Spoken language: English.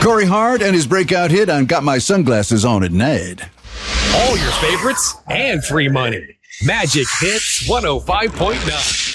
Corey Hart and his breakout hit on Got My Sunglasses On at Night. All your favorites and free money. Magic Hits 105.9.